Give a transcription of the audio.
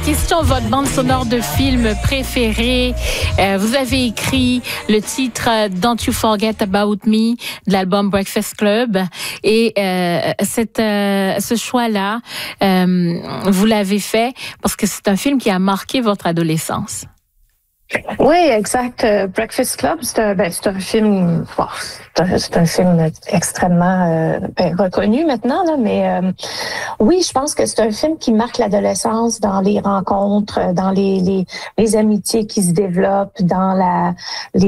question, votre bande sonore de film préférée. Vous avez écrit le titre Don't You Forget About Me de l'album Breakfast Club. Et ce choix-là, vous l'avez fait parce que c'est un film qui a marqué votre adolescence. Oui, exact. Breakfast Club, c'est un film, c'est un film extrêmement reconnu maintenant, là, mais oui, je pense que c'est un film qui marque l'adolescence dans les rencontres, dans les amitiés qui se développent, dans